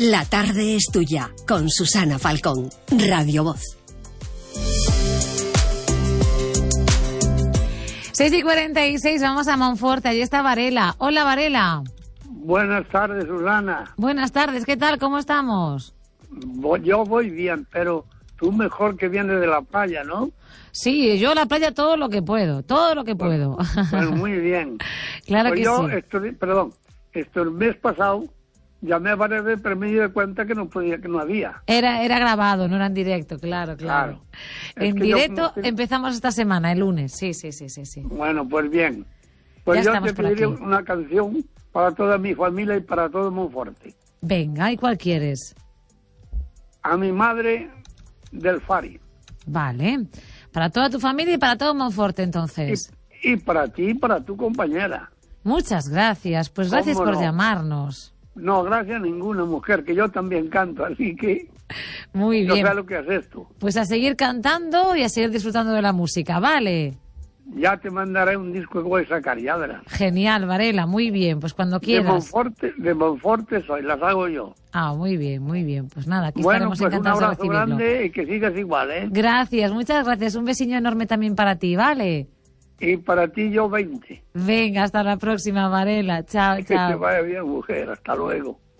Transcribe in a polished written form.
La tarde es tuya, con Susana Falcón, Radio Voz. 6:46, vamos a Monforte, allí está Varela. Hola, Varela. Buenas tardes, Susana. Buenas tardes, ¿qué tal? ¿Cómo estamos? Yo voy bien, pero tú mejor que vienes de la playa, ¿no? Sí, yo a la playa todo lo que puedo, puedo. Bueno, muy bien. Claro pues que yo sí. El mes pasado llamé a varias veces, pero me di cuenta que no podía, que no había. Era grabado, no era en directo, claro. En directo empezamos esta semana, el lunes, sí. Bueno, pues bien. Pues ya yo te pediré una canción para toda mi familia y para todo Monforte. Venga, ¿y cuál quieres? A mi madre del Fari. Vale, para toda tu familia y para todo Monforte, entonces. Y para ti y para tu compañera. Muchas gracias, pues gracias por llamarnos. No, gracias a ninguna mujer, que yo también canto, así que... Muy bien. Yo sé lo que haces tú. Pues a seguir cantando y a seguir disfrutando de la música, ¿vale? Ya te mandaré un disco que voy a sacar, ya verás. Genial, Varela, muy bien, pues cuando quieras. De Monforte soy, las hago yo. Ah, muy bien, pues nada, aquí bueno, estaremos pues encantados de recibirlo. Un abrazo grande y que sigas igual, ¿eh? Gracias, muchas gracias, un besillo enorme también para ti, ¿vale? Y para ti yo 20. Venga, hasta la próxima, Varela, chao. Que te vaya bien, mujer, hasta luego.